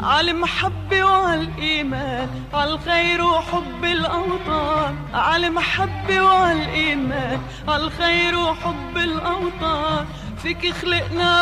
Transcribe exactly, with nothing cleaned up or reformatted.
عالمحبة وعالإيمان، عالخير وحب الأوطان، عالمحبة وعالإيمان، عالخير وحب الأوطان. فيك خلقنا